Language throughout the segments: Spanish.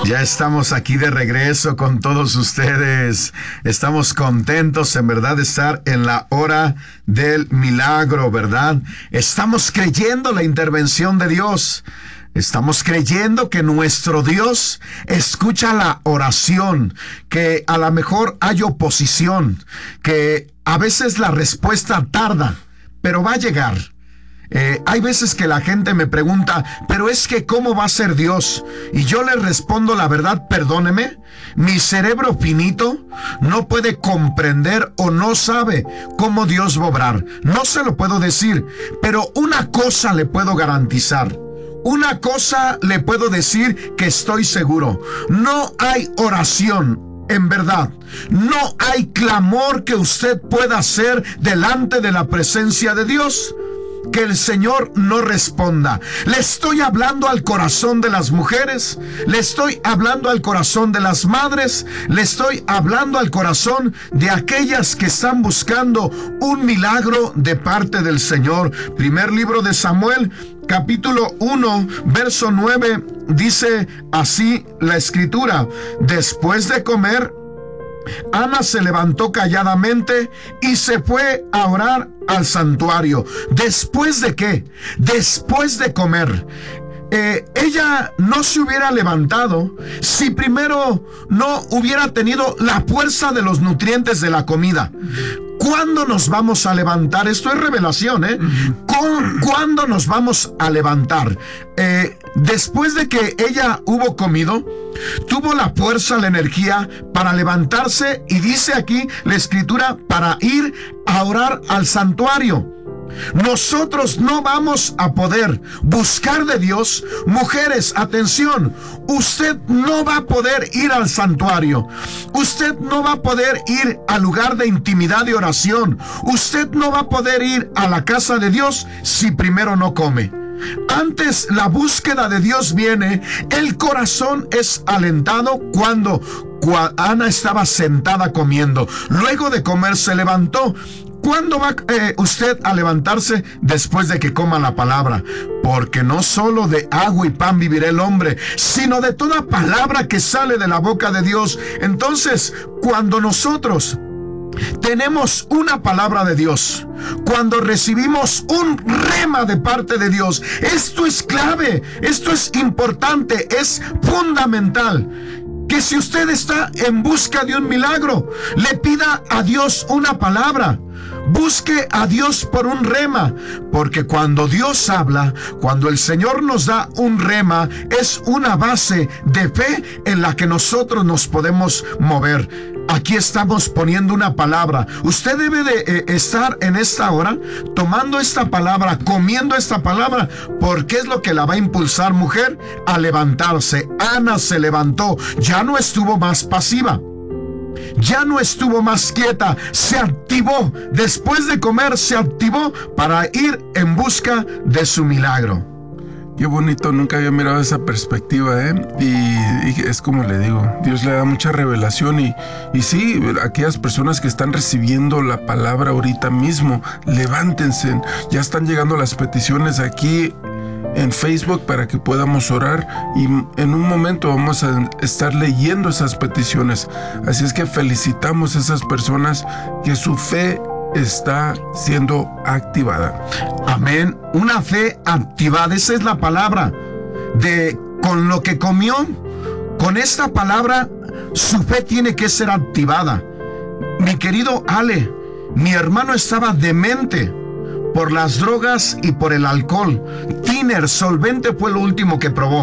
Ya estamos aquí de regreso con todos ustedes. Estamos contentos en verdad de estar en la hora del milagro, ¿verdad? Estamos creyendo la intervención de Dios. Estamos creyendo que nuestro Dios escucha la oración, que a lo mejor hay oposición, que a veces la respuesta tarda, pero va a llegar. Hay veces que la gente me pregunta, pero es que ¿cómo va a ser Dios? Y yo les respondo la verdad, perdóneme, mi cerebro finito no puede comprender o no sabe cómo Dios va a obrar. No se lo puedo decir, pero una cosa le puedo garantizar. Una cosa le puedo decir que estoy seguro. No hay oración. En verdad, no hay clamor que usted pueda hacer delante de la presencia de Dios que el Señor no responda. Le estoy hablando al corazón de las mujeres, le estoy hablando al corazón de las madres, le estoy hablando al corazón de aquellas que están buscando un milagro de parte del Señor. Primer libro de Samuel, capítulo 1, verso 9, dice así la escritura: después de comer, Ana se levantó calladamente y se fue a orar al santuario. ¿Después de qué? Después de comer. Ella no se hubiera levantado si primero no hubiera tenido la fuerza de los nutrientes de la comida. ¿Cuándo nos vamos a levantar? Esto es revelación, ¿eh? ¿Cuándo nos vamos a levantar? Después de que ella hubo comido, tuvo la fuerza, la energía para levantarse, y dice aquí la escritura, para ir a orar al santuario. Nosotros no vamos a poder buscar de Dios. Mujeres, atención, usted no va a poder ir al santuario. Usted no va a poder ir al lugar de intimidad y oración. Usted no va a poder ir a la casa de Dios si primero no come. Antes la búsqueda de Dios viene, el corazón es alentado cuando Ana estaba sentada comiendo. Luego de comer se levantó. ¿Cuándo va usted a levantarse? Después de que coma la palabra. Porque no solo de agua y pan vivirá el hombre, sino de toda palabra que sale de la boca de Dios. Entonces, cuando nosotros tenemos una palabra de Dios, cuando recibimos un rema de parte de Dios, esto es clave, esto es importante, es fundamental. Que si usted está en busca de un milagro, le pida a Dios una palabra. Busque a Dios por un rema, porque cuando Dios habla, cuando el Señor nos da un rema, es una base de fe en la que nosotros nos podemos mover. Aquí estamos poniendo una palabra. Usted debe de estar en esta hora tomando esta palabra, comiendo esta palabra, porque es lo que la va a impulsar, mujer, a levantarse. Ana se levantó, ya no estuvo más pasiva. Ya no estuvo más quieta, se activó. Después de comer, se activó para ir en busca de su milagro. Qué bonito, nunca había mirado esa perspectiva, ¿eh? Y es como le digo, Dios le da mucha revelación y sí, aquellas personas que están recibiendo la palabra ahorita mismo, levántense. Ya están llegando las peticiones aquí en Facebook para que podamos orar, y en un momento vamos a estar leyendo esas peticiones. Así es que felicitamos a esas personas que su fe está siendo activada. Amén. Una fe activada, esa es la palabra. Con lo que comió, con esta palabra, su fe tiene que ser activada. Mi querido Ale, mi hermano estaba demente por las drogas y por el alcohol. Tiner, solvente fue lo último que probó.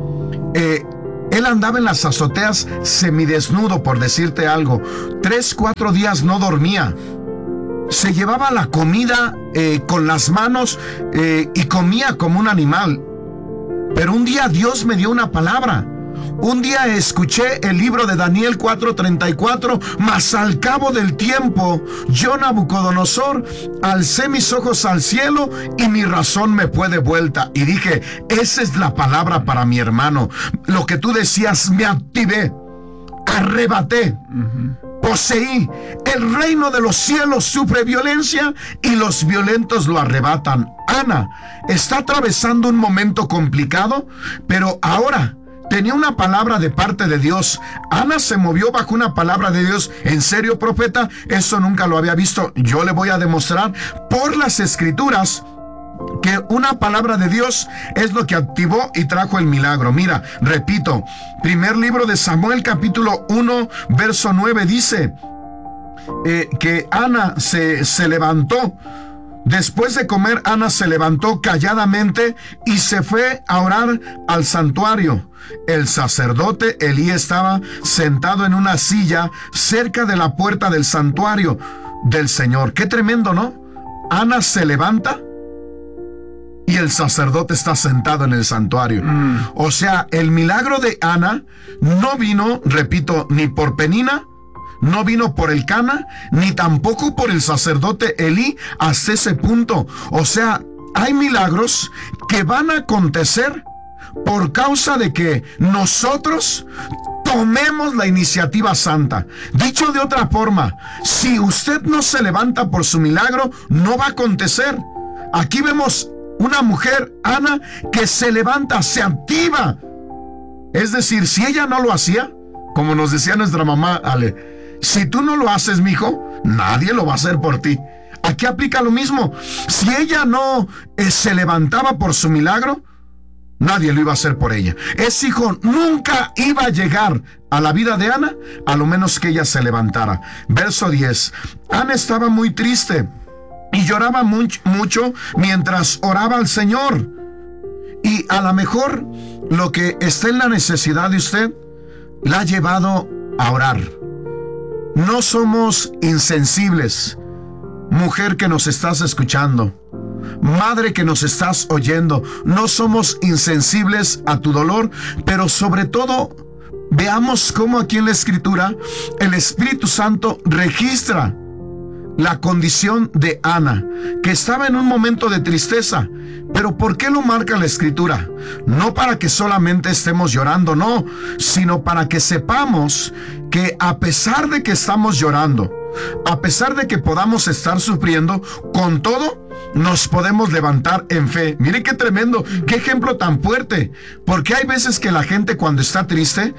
Él andaba en las azoteas semidesnudo, por decirte algo. 3-4 días no dormía. Se llevaba la comida con las manos y comía como un animal. Pero un día Dios me dio una palabra. Un día escuché el libro de Daniel 4:34, mas al cabo del tiempo, yo, Nabucodonosor, alcé mis ojos al cielo y mi razón me fue de vuelta. Y dije, esa es la palabra para mi hermano. Lo que tú decías, me activé, arrebaté, poseí. El reino de los cielos sufre violencia y los violentos lo arrebatan. Ana está atravesando un momento complicado, pero ahora tenía una palabra de parte de Dios. Ana se movió bajo una palabra de Dios. ¿En serio, profeta? Eso nunca lo había visto. Yo le voy a demostrar por las Escrituras que una palabra de Dios es lo que activó y trajo el milagro. Mira, repito, primer libro de Samuel, capítulo 1, verso 9, dice que Ana se levantó. Después de comer, Ana se levantó calladamente y se fue a orar al santuario. El sacerdote Elí estaba sentado en una silla cerca de la puerta del santuario del Señor. Qué tremendo, ¿no? Ana se levanta y el sacerdote está sentado en el santuario. O sea, el milagro de Ana no vino, repito, ni por Penina, no vino por el Cana, ni tampoco por el sacerdote Elí hasta ese punto. O sea, hay milagros que van a acontecer por causa de que nosotros tomemos la iniciativa santa. Dicho de otra forma, si usted no se levanta por su milagro, no va a acontecer. Aquí vemos una mujer, Ana, que se levanta, se activa. Es decir, si ella no lo hacía, como nos decía nuestra mamá, Ale, si tú no lo haces, mijo, nadie lo va a hacer por ti. Aquí aplica lo mismo. Si ella no se levantaba por su milagro, nadie lo iba a hacer por ella. Ese hijo nunca iba a llegar a la vida de Ana, a lo menos que ella se levantara. Verso 10. Ana estaba muy triste y lloraba mucho mientras oraba al Señor. Y a lo mejor lo que está en la necesidad de usted la ha llevado a orar. No somos insensibles. Mujer que nos estás escuchando, madre que nos estás oyendo, no somos insensibles a tu dolor, pero sobre todo veamos cómo aquí en la Escritura el Espíritu Santo registra la condición de Ana, que estaba en un momento de tristeza. Pero ¿por qué lo marca la Escritura? No para que solamente estemos llorando, no, sino para que sepamos que a pesar de que estamos llorando, a pesar de que podamos estar sufriendo, con todo nos podemos levantar en fe. Mire qué tremendo, qué ejemplo tan fuerte, porque hay veces que la gente cuando está triste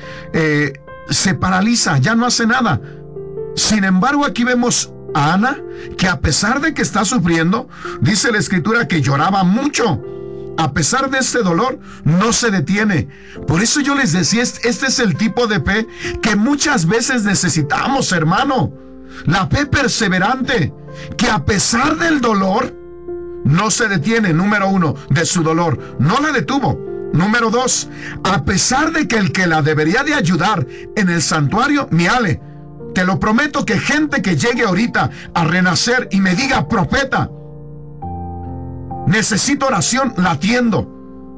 se paraliza, ya no hace nada. Sin embargo, aquí vemos a Ana, que a pesar de que está sufriendo, dice la Escritura que lloraba mucho. A pesar de este dolor, no se detiene. Por eso yo les decía, este es el tipo de fe que muchas veces necesitamos, hermano. La fe perseverante, que a pesar del dolor, no se detiene. Número 1, de su dolor, no la detuvo. Número 2, a pesar de que el que la debería de ayudar en el santuario, mi Ale, te lo prometo que gente que llegue ahorita a renacer y me diga, profeta, necesito oración, la atiendo.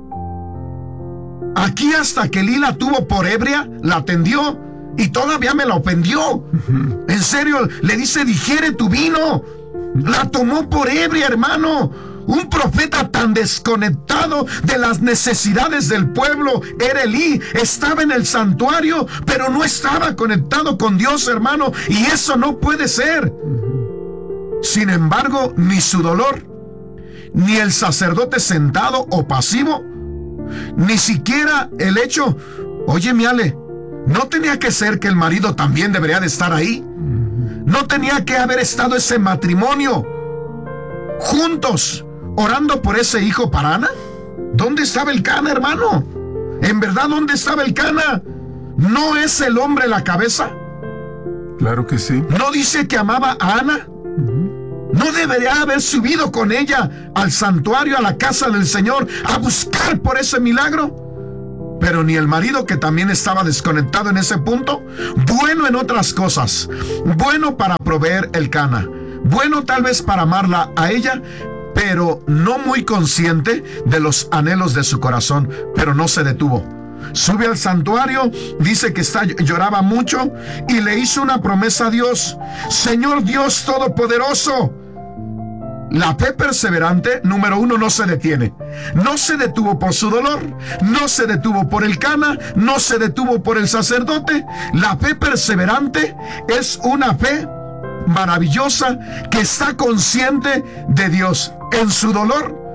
Aquí hasta que Lila tuvo por ebria, la atendió y todavía me la ofendió. En serio, le dice, digiere tu vino. La tomó por ebria, hermano. Un profeta tan desconectado de las necesidades del pueblo era Elí. Estaba en el santuario, pero no estaba conectado con Dios, hermano. Y eso no puede ser. Sin embargo, ni su dolor, ni el sacerdote sentado o pasivo, ni siquiera el hecho, oye, mi Ale, no tenía que ser que el marido también debería de estar ahí. No tenía que haber estado ese matrimonio juntos orando por ese hijo para Ana. ¿Dónde estaba el Cana, hermano? En verdad, ¿dónde estaba el Cana? ¿No es el hombre la cabeza? Claro que sí. ¿No dice que amaba a Ana? ¿No debería haber subido con ella al santuario, a la casa del Señor, a buscar por ese milagro? Pero ni el marido, que también estaba desconectado en ese punto, bueno en otras cosas, bueno para proveer el Cana, bueno tal vez para amarla a ella, pero no muy consciente de los anhelos de su corazón, pero no se detuvo. Sube al santuario, dice que lloraba mucho y le hizo una promesa a Dios. Señor Dios Todopoderoso. La fe perseverante, número 1, no se detiene. No se detuvo por su dolor, no se detuvo por el Cana, no se detuvo por el sacerdote. La fe perseverante es una fe maravillosa que está consciente de Dios. En su dolor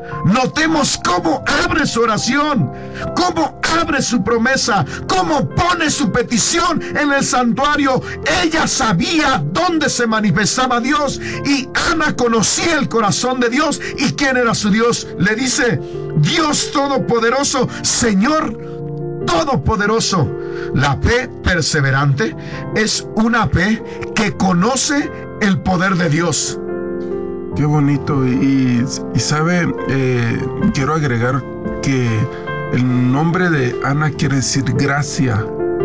Notemos cómo abre su oración, cómo abre su promesa, cómo pone su petición en el santuario. Ella sabía dónde se manifestaba Dios, y Ana conocía el corazón de Dios. ¿Y quién era su Dios? Le dice: Dios Todopoderoso, Señor Todopoderoso. La fe perseverante es una fe que conoce el poder de Dios. Qué bonito. Y sabe, quiero agregar que el nombre de Ana quiere decir gracia,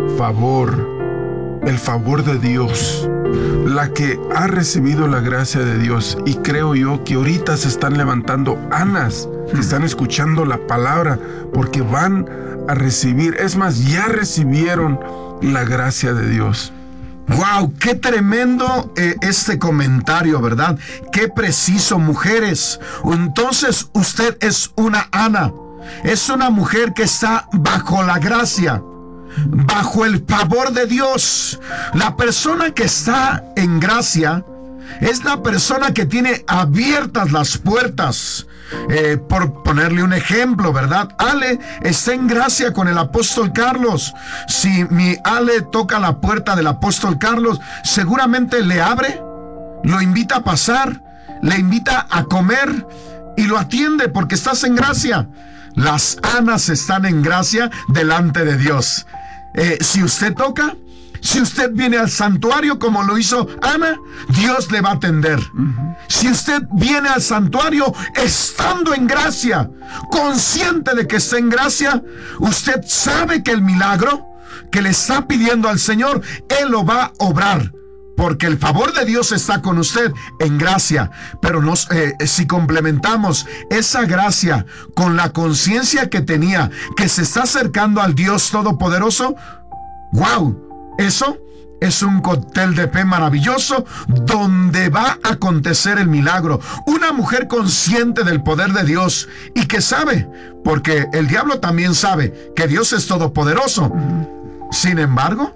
favor, el favor de Dios, la que ha recibido la gracia de Dios. Y creo yo que ahorita se están levantando Anas que están escuchando la palabra, porque van a recibir, es más, ya recibieron la gracia de Dios. ¡Wow! ¡Qué tremendo este comentario!, ¿verdad? ¡Qué preciso, mujeres! Entonces usted es una Ana, es una mujer que está bajo la gracia, bajo el favor de Dios. La persona que está en gracia es la persona que tiene abiertas las puertas. Por ponerle un ejemplo, ¿verdad? Ale está en gracia con el apóstol Carlos. Si mi Ale toca la puerta del apóstol Carlos, seguramente le abre, lo invita a pasar, le invita a comer y lo atiende porque estás en gracia. Las Anas están en gracia delante de Dios. Si usted toca, si usted viene al santuario como lo hizo Ana, Dios le va a atender. Si usted viene al santuario estando en gracia, consciente de que está en gracia, usted sabe que el milagro que le está pidiendo al Señor, Él lo va a obrar, porque el favor de Dios está con usted en gracia. Pero si complementamos esa gracia con la conciencia que tenía, que se está acercando al Dios Todopoderoso, ¡wow! Eso es un cóctel de fe maravilloso donde va a acontecer el milagro. Una mujer consciente del poder de Dios y que sabe, porque el diablo también sabe que Dios es todopoderoso. Sin embargo,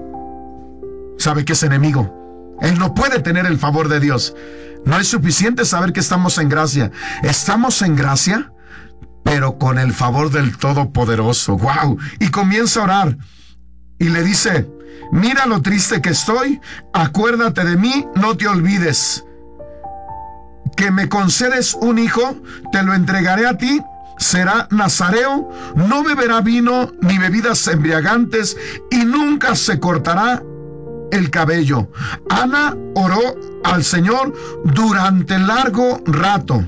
sabe que es enemigo. Él no puede tener el favor de Dios. No es suficiente saber que estamos en gracia. Estamos en gracia, pero con el favor del Todopoderoso. ¡Wow! Y comienza a orar y le dice: mira lo triste que estoy, acuérdate de mí, no te olvides. Que me concedes un hijo, te lo entregaré a ti, será nazareo, no beberá vino ni bebidas embriagantes y nunca se cortará el cabello. Ana oró al Señor durante largo rato.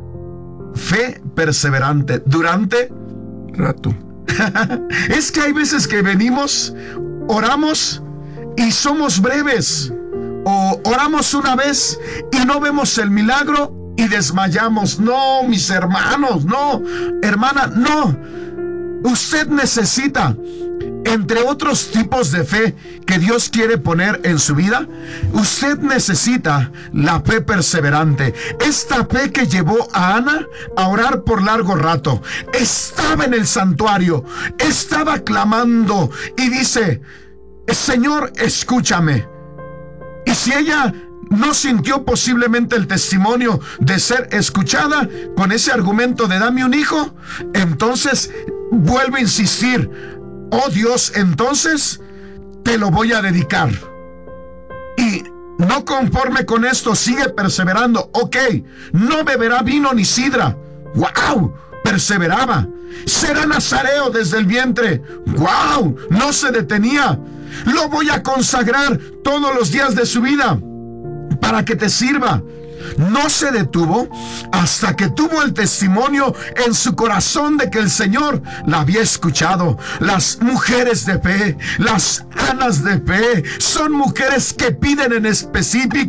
Fe perseverante durante rato. Es que hay veces que venimos, oramos y somos breves, o oramos una vez y no vemos el milagro y desmayamos. No, mis hermanos, no, hermana, no. Usted necesita, entre otros tipos de fe que Dios quiere poner en su vida, usted necesita la fe perseverante. Esta fe que llevó a Ana a orar por largo rato. Estaba en el santuario, estaba clamando y dice: Señor, escúchame. Y si ella no sintió posiblemente el testimonio de ser escuchada con ese argumento de dame un hijo, entonces vuelve a insistir: oh Dios, entonces te lo voy a dedicar. Y no conforme con esto, sigue perseverando. Ok, no beberá vino ni sidra. ¡Wow! Perseveraba. Será nazareo desde el vientre. ¡Wow! No se detenía. Lo voy a consagrar todos los días de su vida para que te sirva. No se detuvo hasta que tuvo el testimonio en su corazón de que el Señor la había escuchado. Las mujeres de fe, las Anas de fe, son mujeres que piden en específico